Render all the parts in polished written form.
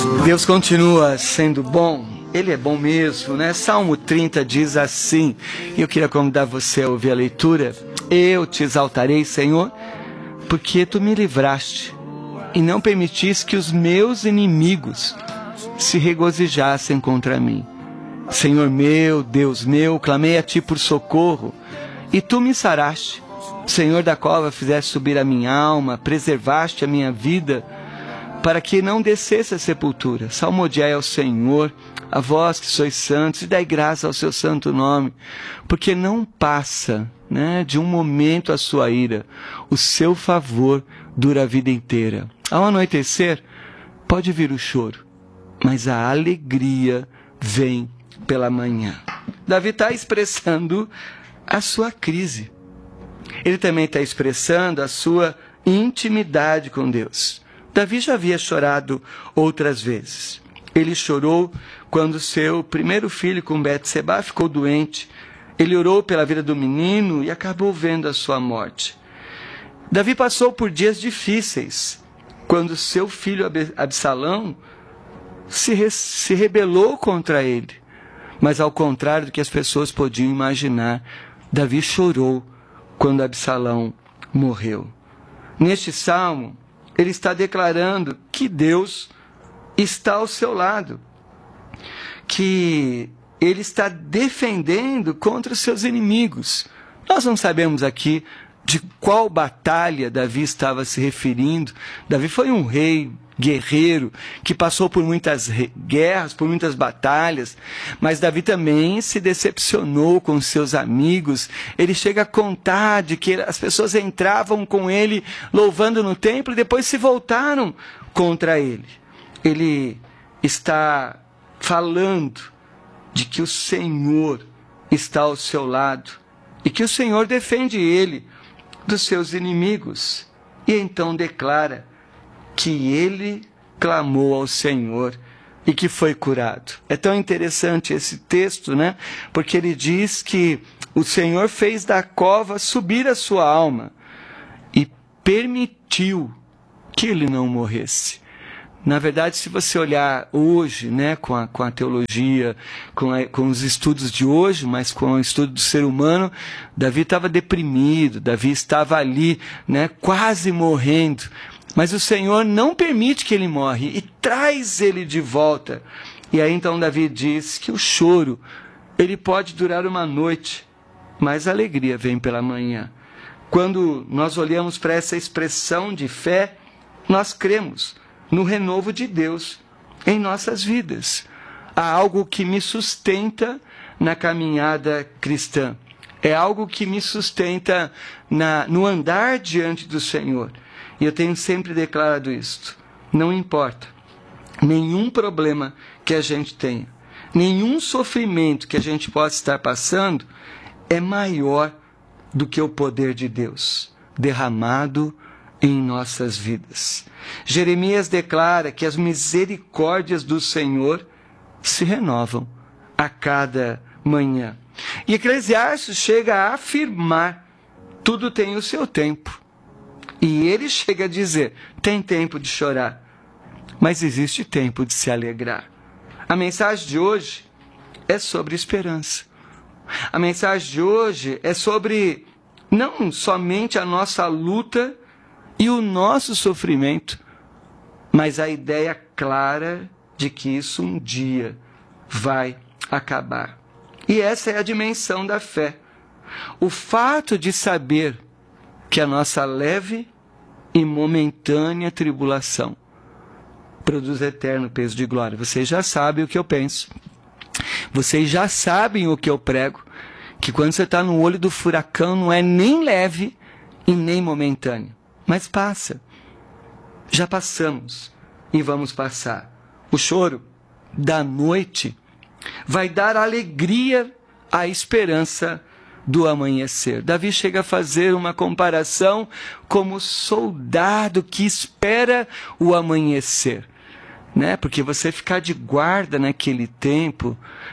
Deus continua sendo bom, Ele é bom mesmo, né? Salmo 30 diz assim, e eu queria convidar você a ouvir a leitura: eu te exaltarei, Senhor, porque Tu me livraste e não permitiste que os meus inimigos se regozijassem contra mim. Senhor meu, Deus meu, clamei a Ti por socorro e Tu me saraste. Senhor da cova, fizeste subir a minha alma, preservaste a minha vida, para que não descesse a sepultura. Salmodiai ao Senhor, a vós que sois santos, e dai graça ao seu santo nome, porque não passa, de um momento a sua ira, o seu favor dura a vida inteira. Ao anoitecer, pode vir o choro, mas a alegria vem pela manhã. Davi está expressando a sua crise. Ele também está expressando a sua intimidade com Deus. Davi já havia chorado outras vezes. Ele chorou quando seu primeiro filho com Betseba ficou doente. Ele orou pela vida do menino e acabou vendo a sua morte. Davi passou por dias difíceis, quando seu filho Absalão se rebelou contra ele. Mas ao contrário do que as pessoas podiam imaginar, Davi chorou quando Absalão morreu. Neste salmo, ele está declarando que Deus está ao seu lado, que ele está defendendo contra os seus inimigos. Nós não sabemos aqui de qual batalha Davi estava se referindo. Davi foi um rei guerreiro que passou por muitas guerras, por muitas batalhas, mas Davi também se decepcionou com seus amigos. Ele chega a contar de que as pessoas entravam com ele louvando no templo e depois se voltaram contra ele. Ele está falando de que o Senhor está ao seu lado e que o Senhor defende ele dos seus inimigos. E então declara que ele clamou ao Senhor e que foi curado. É tão interessante esse texto, Porque ele diz que o Senhor fez da cova subir a sua alma e permitiu que ele não morresse. Na verdade, se você olhar hoje, com a teologia, com os estudos de hoje, mas com o estudo do ser humano, Davi estava deprimido, Davi estava ali, quase morrendo. Mas o Senhor não permite que ele morra e traz ele de volta. E aí então Davi diz que o choro, ele pode durar uma noite, mas a alegria vem pela manhã. Quando nós olhamos para essa expressão de fé, nós cremos no renovo de Deus em nossas vidas. Há algo que me sustenta na caminhada cristã. É algo que me sustenta no andar diante do Senhor. E eu tenho sempre declarado isto: não importa nenhum problema que a gente tenha, nenhum sofrimento que a gente possa estar passando, é maior do que o poder de Deus derramado em nossas vidas. Jeremias declara que as misericórdias do Senhor se renovam a cada manhã. E Eclesiastes chega a afirmar: tudo tem o seu tempo. E ele chega a dizer: tem tempo de chorar, mas existe tempo de se alegrar. A mensagem de hoje é sobre esperança. A mensagem de hoje é sobre não somente a nossa luta e o nosso sofrimento, mas a ideia clara de que isso um dia vai acabar. E essa é a dimensão da fé. O fato de saber que a nossa leve e momentânea tribulação produz eterno peso de glória. Vocês já sabem o que eu penso. Vocês já sabem o que eu prego. Que quando você está no olho do furacão não é nem leve e nem momentâneo. Mas passa. Já passamos e vamos passar. O choro da noite vai dar alegria à esperança do amanhecer. Davi chega a fazer uma comparação como soldado que espera o amanhecer, Porque você ficar de guarda naquele tempo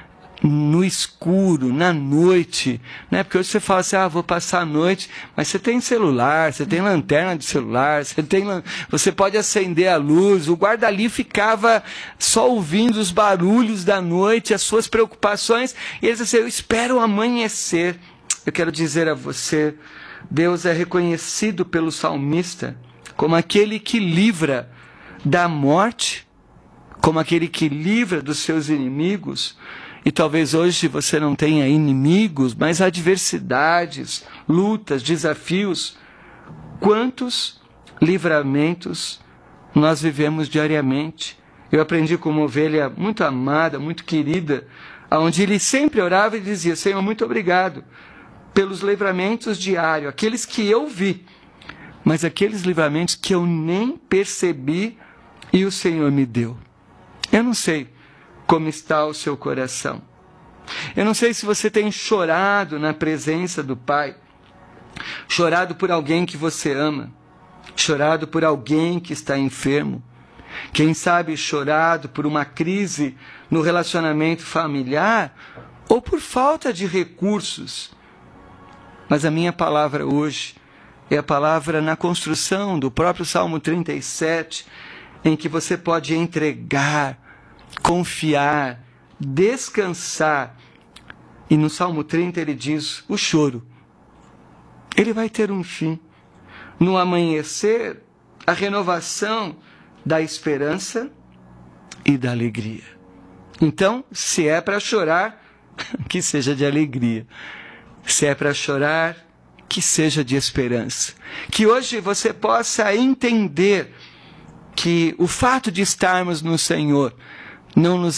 no escuro, na noite, né? Porque hoje você fala assim, vou passar a noite, mas você tem celular, você tem lanterna de celular, você pode acender a luz. O guarda ali ficava só ouvindo os barulhos da noite, as suas preocupações, e ele dizia assim, eu espero o amanhecer. Eu quero dizer a você, Deus é reconhecido pelo salmista como aquele que livra da morte, como aquele que livra dos seus inimigos. E talvez hoje você não tenha inimigos, mas adversidades, lutas, desafios. Quantos livramentos nós vivemos diariamente? Eu aprendi com uma ovelha muito amada, muito querida, onde ele sempre orava e dizia, Senhor, muito obrigado pelos livramentos diários, aqueles que eu vi, mas aqueles livramentos que eu nem percebi e o Senhor me deu. Eu não sei como está o seu coração. Eu não sei se você tem chorado na presença do Pai, chorado por alguém que você ama, chorado por alguém que está enfermo, quem sabe chorado por uma crise no relacionamento familiar ou por falta de recursos. Mas a minha palavra hoje é a palavra na construção do próprio Salmo 37, em que você pode entregar, confiar, descansar. E no Salmo 30 ele diz, o choro, ele vai ter um fim. No amanhecer, a renovação da esperança e da alegria. Então, se é para chorar, que seja de alegria. Se é para chorar, que seja de esperança. Que hoje você possa entender que o fato de estarmos no Senhor não nos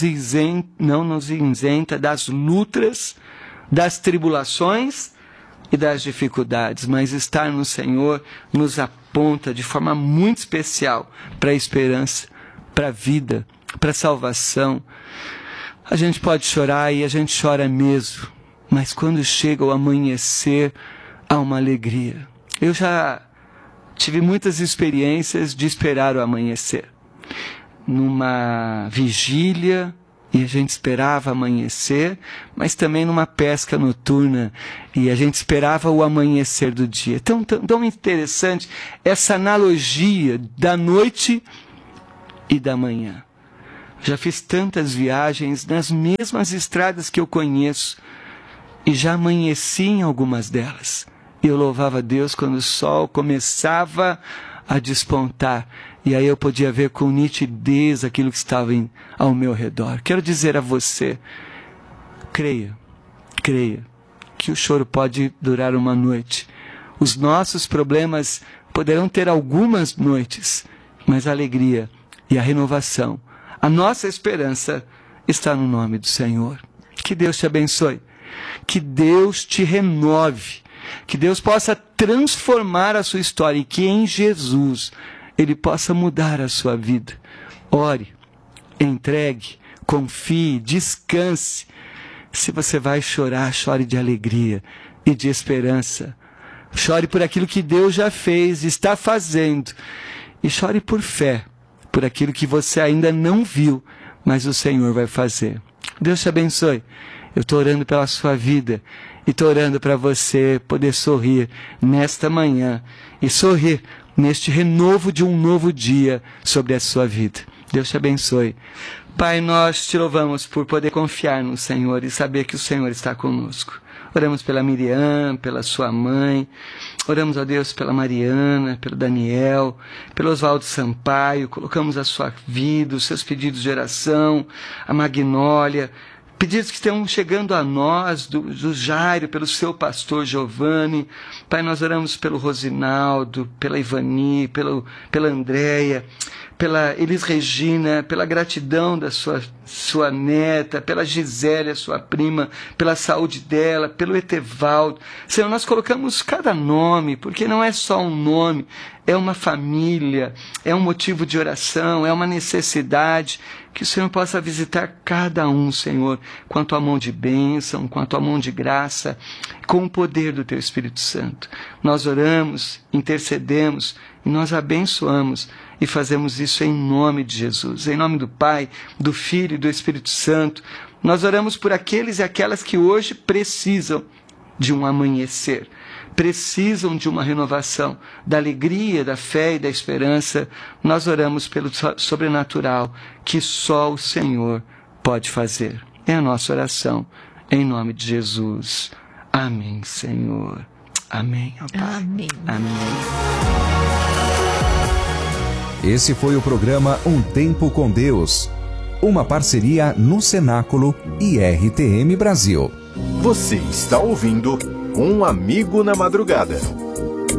isenta das lutas, das tribulações e das dificuldades, mas estar no Senhor nos aponta de forma muito especial para a esperança, para a vida, para a salvação. A gente pode chorar e a gente chora mesmo, mas quando chega o amanhecer, há uma alegria. Eu já tive muitas experiências de esperar o amanhecer. Numa vigília, e a gente esperava amanhecer, mas também numa pesca noturna, e a gente esperava o amanhecer do dia. Tão interessante essa analogia da noite e da manhã. Já fiz tantas viagens nas mesmas estradas que eu conheço, e já amanheci em algumas delas. E eu louvava a Deus quando o sol começava a despontar. E aí eu podia ver com nitidez aquilo que estava ao meu redor. Quero dizer a você, creia que o choro pode durar uma noite. Os nossos problemas poderão ter algumas noites, mas a alegria e a renovação, a nossa esperança está no nome do Senhor. Que Deus te abençoe, que Deus te renove, que Deus possa transformar a sua história e que em Jesus Ele possa mudar a sua vida. Ore, entregue, confie, descanse. Se você vai chorar, chore de alegria e de esperança. Chore por aquilo que Deus já fez, está fazendo. E chore por fé, por aquilo que você ainda não viu, mas o Senhor vai fazer. Deus te abençoe. Eu estou orando pela sua vida e estou orando para você poder sorrir nesta manhã e sorrir neste renovo de um novo dia sobre a sua vida. Deus te abençoe. Pai, nós te louvamos por poder confiar no Senhor e saber que o Senhor está conosco. Oramos pela Miriam, pela sua mãe. Oramos a Deus pela Mariana, pelo Daniel, pelo Oswaldo Sampaio. Colocamos a sua vida, os seus pedidos de oração, a Magnólia, pedidos que estão chegando a nós, do Jairo, pelo seu pastor Giovanni. Pai, nós oramos pelo Rosinaldo, pela Ivani, pela Andréia, pela Elis Regina, pela gratidão da sua neta, pela Gisele, a sua prima, pela saúde dela, pelo Etevaldo. Senhor, nós colocamos cada nome, porque não é só um nome, é uma família, é um motivo de oração, é uma necessidade. Que o Senhor possa visitar cada um, Senhor, com a tua mão de bênção, com a tua mão de graça, com o poder do teu Espírito Santo. Nós oramos, intercedemos e nós abençoamos e fazemos isso em nome de Jesus. Em nome do Pai, do Filho e do Espírito Santo, Nós oramos por aqueles e aquelas que hoje precisam de um amanhecer, precisam de uma renovação, da alegria, da fé e da esperança. Nós oramos pelo sobrenatural que só o Senhor pode fazer. É a nossa oração, em nome de Jesus. Amém, Senhor. Amém, ó Pai. Amém. Amém. Esse foi o programa Um Tempo com Deus, uma parceria no Cenáculo e RTM Brasil. Você está ouvindo Um Amigo na Madrugada.